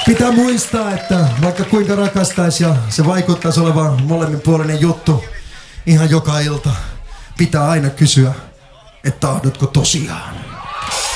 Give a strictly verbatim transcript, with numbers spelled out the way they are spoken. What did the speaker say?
Pitää muistaa, että vaikka kuinka rakastaisi ja se vaikuttaisi olevan molemminpuolinen juttu ihan joka ilta, pitää aina kysyä, että tahdotko tosiaan.